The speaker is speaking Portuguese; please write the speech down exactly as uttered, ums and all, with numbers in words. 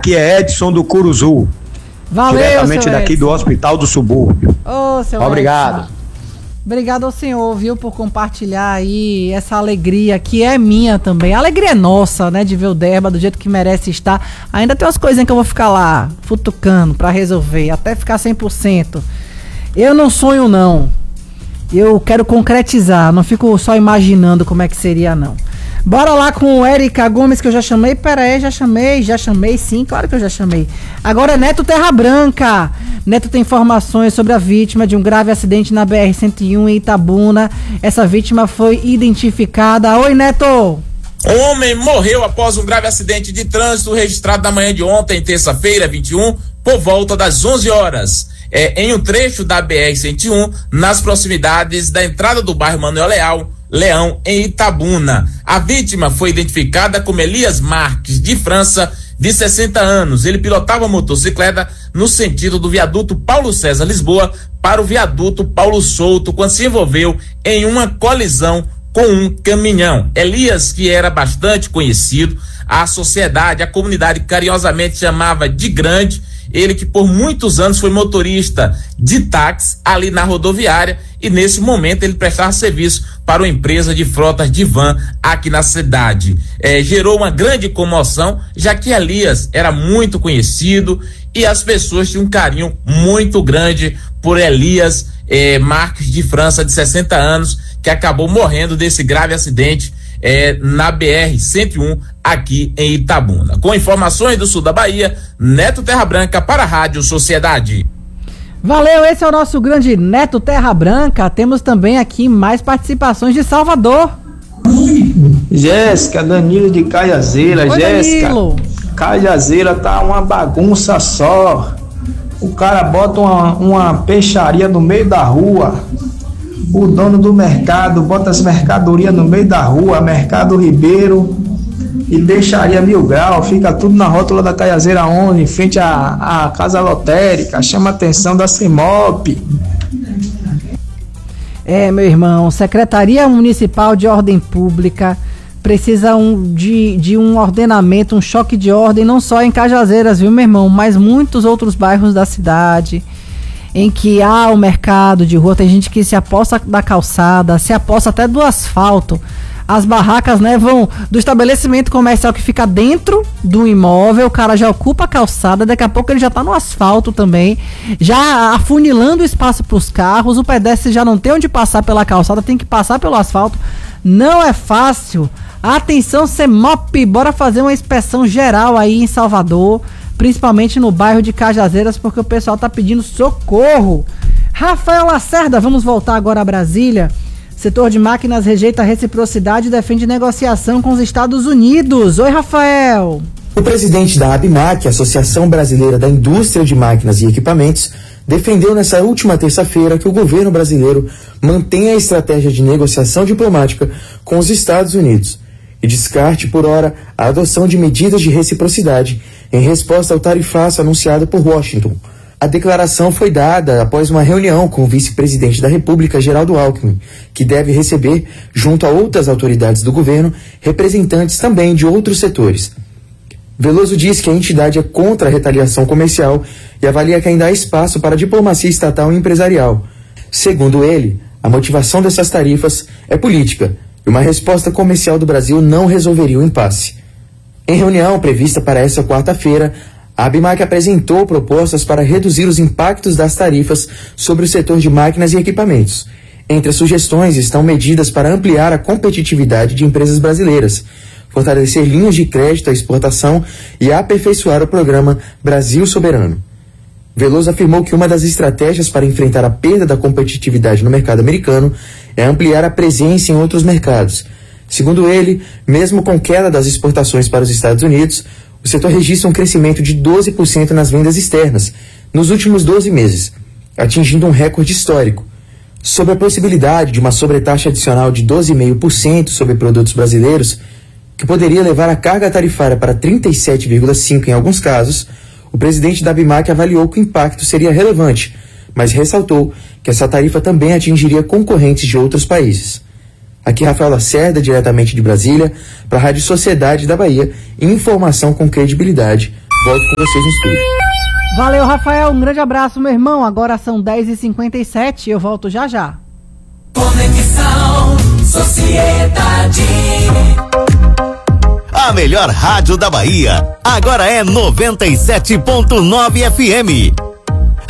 Aqui é Edson do Curuzu. Valeu, diretamente daqui Edson. do Hospital do Subúrbio. Ô, seu Obrigado. Edson. Obrigado ao senhor, viu, por compartilhar aí essa alegria que é minha também. A alegria é nossa, né, de ver o Derba do jeito que merece estar. Ainda tem umas coisinhas que eu vou ficar lá futucando pra resolver, até ficar cem por cento. Eu não sonho, não. Eu quero concretizar, não fico só imaginando como é que seria, não. Bora lá com o Érica Gomes, que eu já chamei. Pera aí, já chamei, já chamei, sim, claro que eu já chamei. Agora é Neto Terra Branca. Neto tem informações sobre a vítima de um grave acidente na B R cento e um em Itabuna. Essa vítima foi identificada. Oi, Neto! Homem morreu após um grave acidente de trânsito registrado na manhã de ontem, terça-feira, vinte e um, por volta das onze horas. É, em um trecho da B R cento e um, nas proximidades da entrada do bairro Manuel Leal, Leão, em Itabuna. A vítima foi identificada como Elias Marques de França, de sessenta anos. Ele pilotava a motocicleta no sentido do viaduto Paulo César Lisboa para o viaduto Paulo Souto, quando se envolveu em uma colisão com um caminhão. Elias, que era bastante conhecido, a sociedade, a comunidade carinhosamente chamava de Grande, ele que por muitos anos foi motorista de táxi ali na rodoviária, e nesse momento ele prestava serviço para uma empresa de frotas de van aqui na cidade. É, gerou uma grande comoção, já que Elias era muito conhecido e as pessoas tinham um carinho muito grande por Elias é, Marques de França, de sessenta anos, que acabou morrendo desse grave acidente É, na B R cento e um, aqui em Itabuna. Com informações do sul da Bahia, Neto Terra Branca para a Rádio Sociedade. Valeu, esse é o nosso grande Neto Terra Branca. Temos também aqui mais participações de Salvador. Jéssica, Danilo de Caiazeira. Oi, Jéssica, Danilo. Caiazeira tá uma bagunça só. O cara bota uma, uma peixaria no meio da rua. O dono do mercado bota as mercadorias no meio da rua, Mercado Ribeiro e Peixaria Mil Grau, fica tudo na rótula da Caiazeira onde, em frente à, à casa lotérica, chama a atenção da CEMOP. É, meu irmão, Secretaria Municipal de Ordem Pública precisa um, de, de um ordenamento, um choque de ordem, não só em Cajazeiras, viu, meu irmão, mas muitos outros bairros da cidade, em que há o mercado de rua, tem gente que se aposta da calçada, se aposta até do asfalto. As barracas, né, vão do estabelecimento comercial que fica dentro do imóvel, o cara já ocupa a calçada, daqui a pouco ele já tá no asfalto também, já afunilando o espaço para os carros, o pedestre já não tem onde passar pela calçada, tem que passar pelo asfalto. Não é fácil. Atenção, CEMOP, bora fazer uma inspeção geral aí em Salvador, principalmente no bairro de Cajazeiras, porque o pessoal tá pedindo socorro. Rafael Lacerda, vamos voltar agora a Brasília. Setor de máquinas rejeita a reciprocidade e defende negociação com os Estados Unidos. Oi, Rafael. O presidente da ABMAQ, Associação Brasileira da Indústria de Máquinas e Equipamentos, defendeu nessa última terça-feira que o governo brasileiro mantenha a estratégia de negociação diplomática com os Estados Unidos e descarte, por hora, a adoção de medidas de reciprocidade em resposta ao tarifaço anunciado por Washington. A declaração foi dada após uma reunião com o vice-presidente da República, Geraldo Alckmin, que deve receber, junto a outras autoridades do governo, representantes também de outros setores. Veloso diz que a entidade é contra a retaliação comercial e avalia que ainda há espaço para a diplomacia estatal e empresarial. Segundo ele, a motivação dessas tarifas é política, e uma resposta comercial do Brasil não resolveria o impasse. Em reunião prevista para essa quarta-feira, a ABMAQ apresentou propostas para reduzir os impactos das tarifas sobre o setor de máquinas e equipamentos. Entre as sugestões estão medidas para ampliar a competitividade de empresas brasileiras, fortalecer linhas de crédito à exportação e aperfeiçoar o programa Brasil Soberano. Veloso afirmou que uma das estratégias para enfrentar a perda da competitividade no mercado americano é ampliar a presença em outros mercados. Segundo ele, mesmo com queda das exportações para os Estados Unidos, o setor registra um crescimento de doze por cento nas vendas externas nos últimos doze meses, atingindo um recorde histórico. Sobre a possibilidade de uma sobretaxa adicional de doze vírgula cinco por cento sobre produtos brasileiros, que poderia levar a carga tarifária para trinta e sete vírgula cinco por cento em alguns casos, o presidente da ABMAQ avaliou que o impacto seria relevante, mas ressaltou que essa tarifa também atingiria concorrentes de outros países. Aqui Rafael Lacerda, diretamente de Brasília, para a Rádio Sociedade da Bahia, informação com credibilidade Volto com vocês no estúdio. Valeu, Rafael. Um grande abraço, meu irmão. Agora são dez e cinquenta e sete. Eu volto já já. Conexão Sociedade. A melhor rádio da Bahia agora é noventa e sete ponto nove F M.